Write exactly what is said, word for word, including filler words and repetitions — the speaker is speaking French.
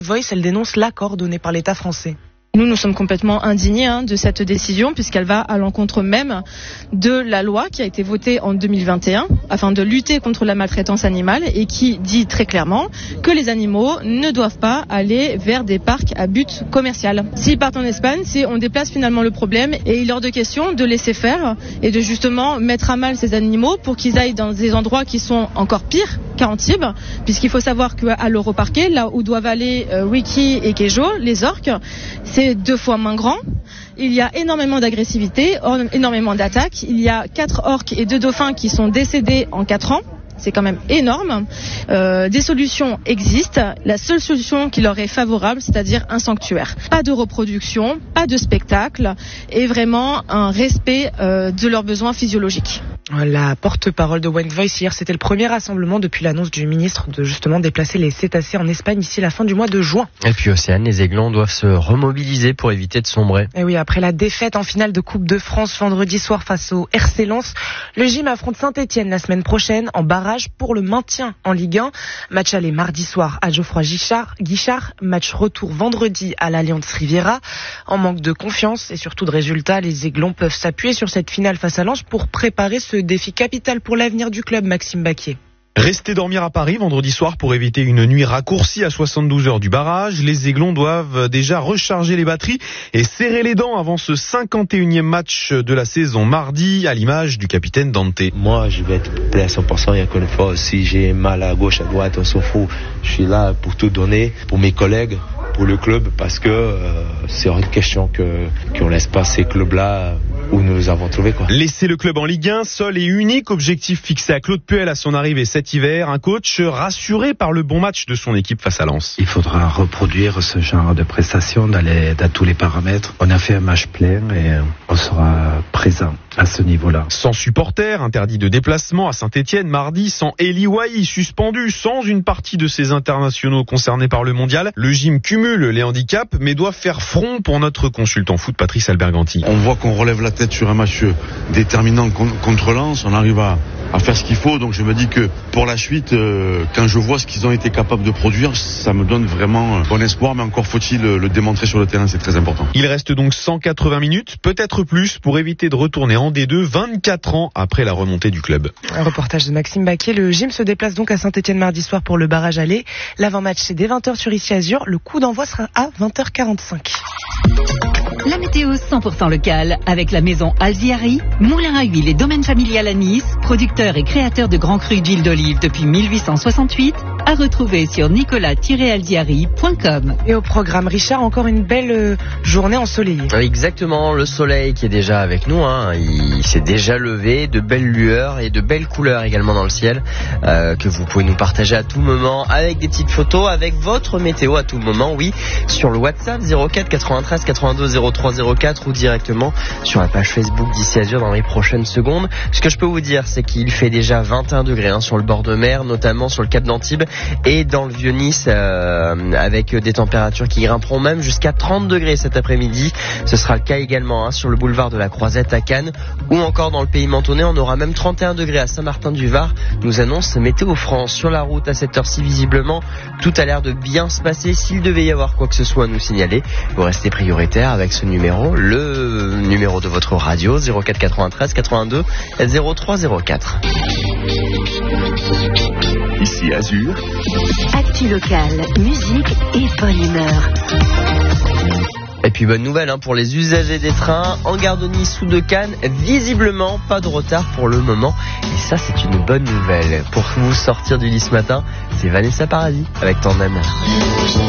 Voice, elle dénonce l'accord donné par l'État français. Nous, nous sommes complètement indignés hein, de cette décision puisqu'elle va à l'encontre même de la loi qui a été votée en deux mille vingt et un afin de lutter contre la maltraitance animale et qui dit très clairement que les animaux ne doivent pas aller vers des parcs à but commercial. S'ils partent en Espagne, c'est on déplace finalement le problème et il est hors de question de laisser faire et de justement mettre à mal ces animaux pour qu'ils aillent dans des endroits qui sont encore pires qu'à Antibes, puisqu'il faut savoir qu'à l'Europarquet, là où doivent aller euh, Wiki et Kejo, les orques, c'est deux fois moins grand. Il y a énormément d'agressivité, énormément d'attaques. Il y a quatre orques et deux dauphins qui sont décédés en quatre ans. C'est quand même énorme. Euh, des solutions existent. La seule solution qui leur est favorable, c'est-à-dire un sanctuaire. Pas de reproduction, pas de spectacle et vraiment un respect euh, de leurs besoins physiologiques. La porte-parole de One Voice hier, c'était le premier rassemblement depuis l'annonce du ministre de justement déplacer les cétacés en Espagne ici la fin du mois de juin. Et puis Océane, les Aiglons doivent se remobiliser pour éviter de sombrer. Et oui, après la défaite en finale de Coupe de France vendredi soir face au R C Lens, le Gym affronte Saint-Etienne la semaine prochaine en barrage pour le maintien en Ligue un. Match aller mardi soir à Geoffroy Guichard, Guichard, match retour vendredi à l'Alliance Riviera. En manque de confiance et surtout de résultats, les Aiglons peuvent s'appuyer sur cette finale face à Lens pour préparer ce défi capital pour l'avenir du club, Maxime Baquier. Rester dormir à Paris vendredi soir pour éviter une nuit raccourcie à soixante-douze heures du barrage. Les Aiglons doivent déjà recharger les batteries et serrer les dents avant ce cinquante et unième match de la saison mardi, à l'image du capitaine Dante. Moi, je vais être prêt à cent pour cent, il y a qu'une fois. Si j'ai mal à gauche, à droite, on s'en fout. Je suis là pour tout donner, pour mes collègues, pour le club, parce que euh, c'est hors de question que, qu'on laisse pas ces clubs-là où nous les avons trouvés, quoi. Laisser le club en Ligue un, seul et unique objectif fixé à Claude Puel à son arrivée cet hiver. Un coach rassuré par le bon match de son équipe face à Lens. Il faudra reproduire ce genre de prestations dans, les, dans tous les paramètres. On a fait un match plein et on sera présent à ce niveau-là. Sans supporters, interdit de déplacement à Saint-Etienne mardi, sans Eli Wahi suspendu, sans une partie de ses internationaux concernés par le mondial. Le gym cumule les handicaps mais doit faire front pour notre consultant foot Patrice Alberganti. On voit qu'on relève la tête sur un match déterminant contre Lens, on arrive à, à faire ce qu'il faut, donc je me dis que pour la suite, euh, quand je vois ce qu'ils ont été capables de produire, ça me donne vraiment bon espoir, mais encore faut-il le démontrer sur le terrain, c'est très important. Il reste donc cent quatre-vingts minutes, peut-être plus, pour éviter de retourner en D deux vingt-quatre ans après la remontée du club. Un reportage de Maxime Baquier. Le gym se déplace donc à Saint-Etienne mardi soir pour le barrage aller. L'avant-match c'est dès vingt heures sur Ici Azur, le coup d'envoi sera à vingt heures quarante-cinq. La météo cent pour cent locale avec la maison Alziari, moulin à huile et domaine familial à Nice, producteur et créateur de grands crus d'huile d'olive depuis mille huit cent soixante-huit, à retrouver sur nicolas tiret alziari point com. Et au programme Richard, encore une belle euh, journée ensoleillée. Exactement, le soleil qui est déjà avec nous, hein, il s'est déjà levé, de belles lueurs et de belles couleurs également dans le ciel, euh, que vous pouvez nous partager à tout moment avec des petites photos, avec votre météo à tout moment, oui, sur le WhatsApp zéro quatre quatre-vingt-treize quatre-vingt-deux zéro trois zéro quatre ou directement sur la page Facebook d'Ici Azur dans les prochaines secondes. Ce que je peux vous dire, c'est qu'il fait déjà vingt et un degrés hein, sur le bord de mer, notamment sur le cap d'Antibes et dans le Vieux-Nice, euh, avec des températures qui grimperont même jusqu'à trente degrés cet après-midi. Ce sera le cas également hein, sur le boulevard de la Croisette à Cannes ou encore dans le pays mentonais. On aura même trente et un degrés à Saint-Martin-du-Var, nous annonce Météo France. Sur la route à cette heure-ci, visiblement, tout a l'air de bien se passer. S'il devait y avoir quoi que ce soit à nous signaler, vous restez prioritaire avec ce numéro, le numéro de votre radio zéro quatre quatre-vingt-treize quatre-vingt-deux zéro trois zéro quatre. Ici Azur. Actu locale, musique et bonne humeur. Et puis bonne nouvelle hein, pour les usagers des trains en gare de Nice ou de Cannes, visiblement pas de retard pour le moment et ça c'est une bonne nouvelle. Pour vous sortir du lit ce matin, c'est Vanessa Paradis avec Tandem.